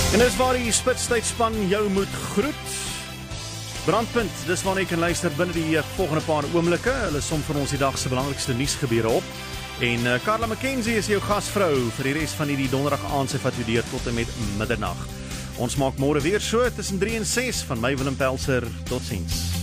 En dis waar die Spitstydsspan jou moet groet. Brandpunt, dis waar jy kan luister binne die volgende paar oomblikke. Hulle som vir ons die dag se belangrikste nuusgebeure op. En Carla McKenzie is jou gasvrou vir die res van hierdie donderdag aand se wat weer tot en met middernag. Ons maak môre weer so tussen 3 en 6 van my Willem Pelser. Totsiens.